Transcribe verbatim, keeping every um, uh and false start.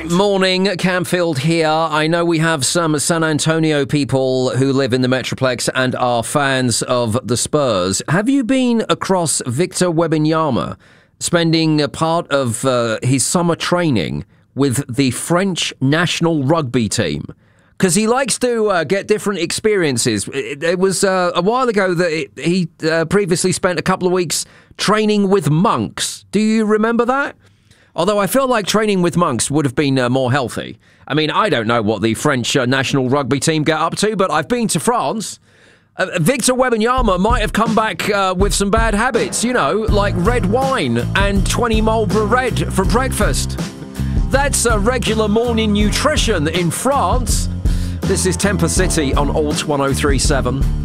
Morning, Camfield here. I know we have some San Antonio people who live in the Metroplex and are fans of the Spurs. Have you been across Victor Wembanyama spending a part of uh, his summer training with the French national rugby team? Because he likes to uh, get different experiences. It, it was uh, a while ago that it, he uh, previously spent a couple of weeks training with monks. Do you remember that? Although I feel like training with monks would have been uh, more healthy. I mean, I don't know what the French uh, national rugby team get up to, but I've been to France. Uh, Victor Wembanyama might have come back uh, with some bad habits, you know, like red wine and twenty Marlboro Red for breakfast. That's a regular morning nutrition in France. This is Temper City on Alt one oh three point seven.